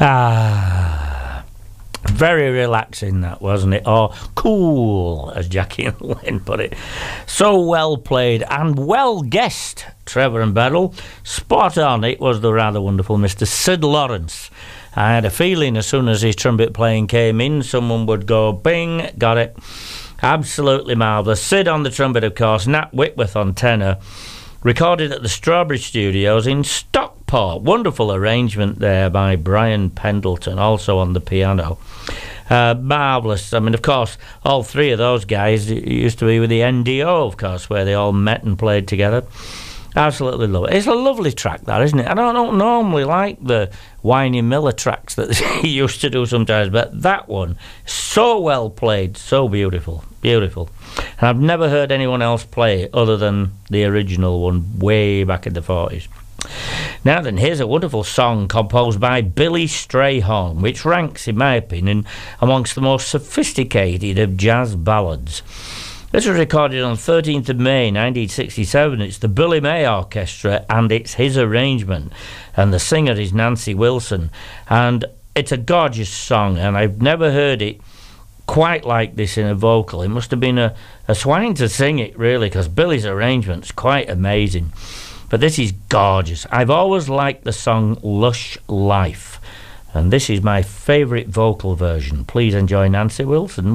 Very relaxing, that, wasn't it? Or cool, as Jackie and Lynn put it. So well played and well guessed, Trevor and Beryl. Spot on. It was the rather wonderful Mr. Sid Lawrence. I had a feeling as soon as his trumpet playing came in, someone would go, bing, got it. Absolutely marvellous. Sid on the trumpet, of course, Nat Whitworth on tenor. Recorded at the Strawberry Studios in Stockport. Wonderful arrangement there by Brian Pendleton, also on the piano. Marvellous. I mean, of course, all three of those guys used to be with the NDO, of course, where they all met and played together. Absolutely love it. It's a lovely track, that, isn't it? I don't normally like the Whiny Miller tracks that he used to do sometimes, but that one, so well played, so beautiful, beautiful. And I've never heard anyone else play it other than the original one way back in the 40s. Now then, here's a wonderful song composed by Billy Strayhorn, which ranks, in my opinion, amongst the most sophisticated of jazz ballads. This was recorded on 13th of May 1967. It's the Billy May Orchestra and it's his arrangement, and the singer is Nancy Wilson, and it's a gorgeous song, and I've never heard it quite like this in a vocal. It must have been a swine to sing it, really, because Billy's arrangement's quite amazing, but this is gorgeous. I've always liked the song Lush Life, and this is my favourite vocal version. Please enjoy Nancy Wilson.